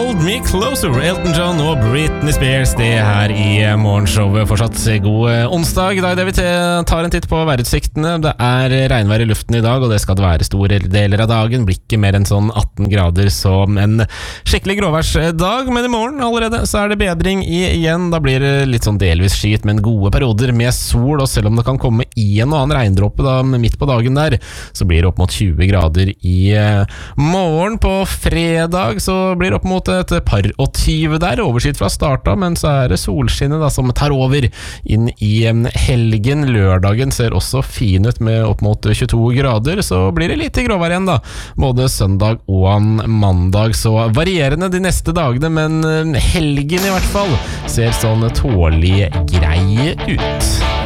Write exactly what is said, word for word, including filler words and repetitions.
Hold Me Closer, Elton John og Britney Spears, det her i morgenshowet. Fortsatt god onsdag. Da er det vi tar en titt på værutsiktene. Det er regnvær i luften i dag, og det skal det være store deler av dagen. Blir ikke mer enn sånn atten grader, som en skikkelig gråværsdag. Men i morgen allerede så er det bedring igjen. Da blir det litt sånn delvis skyet, men gode perioder med sol. Og selv om det kan komme en og annen regndråpe da midt på dagen der, så blir det opp mot tjue grader i morgen. På fredag så blir det opp mot et par og tyve der, overskitt fra starta, men så er det solskinnet da som tar over inn i helgen. Lørdagen ser også fin ut med opp mot tjueto grader, så blir det litt gråvær igjen da, både søndag og mandag, så varierende de neste dagene, men helgen i hvert fall ser sånn tålig grei ut.